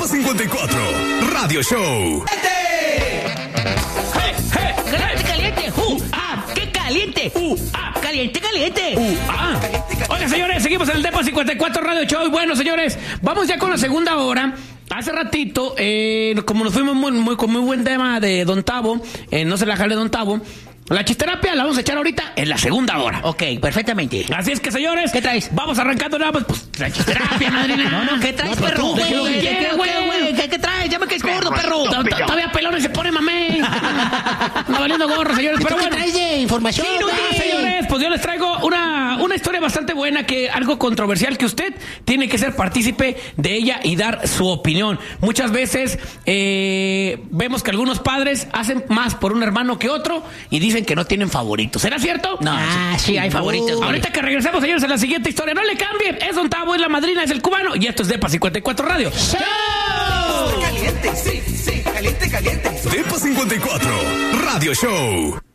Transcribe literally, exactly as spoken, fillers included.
Depa cincuenta y cuatro Radio Show. ¡Caliente, caliente! ¡Uh! ¡Ah! ¡Qué caliente! ¡Uh! ¡Ah! ¡Caliente, caliente! ¡Uh! ¡Ah! Oiga, señores, seguimos en el Depa cincuenta y cuatro Radio Show. Y bueno, señores, vamos ya con la segunda hora. Hace ratito, eh, como nos fuimos muy, muy, con muy buen tema de Don Tavo, eh, no se la jale Don Tavo, la chisterapia la vamos a echar ahorita en la segunda hora. Ok, perfectamente. Así es que, señores, ¿Qué traes? Vamos arrancando nada más, pues, la chisterapia, madrina. No, no, ¿qué traes, No, perro? tú, ¿Qué, güey, qué, ¿qué, qué, güey? güey? ¿Qué, qué traes? Ya me caes gordo, perro. Todavía pelón y se pone mamey. No valiendo gorro, señores, pero ¿Qué bueno. traes de información? Sí, no, güey? señores, pues yo les traigo una, una historia bastante buena, que algo controversial, que usted tiene que ser partícipe de ella y dar su opinión. Muchas veces eh, vemos que algunos padres hacen más por un hermano que otro y dicen que no tienen favoritos. ¿Será cierto? No, ah, sí, sí hay favoritos. Uh, ahorita que regresemos, señores, a la siguiente historia. No le cambien. Es Don Tavo, es la madrina, es el cubano. Y esto es Depa cincuenta y cuatro Radio Show. Caliente, sí, sí, caliente, caliente. Depa cincuenta y cuatro Radio Show.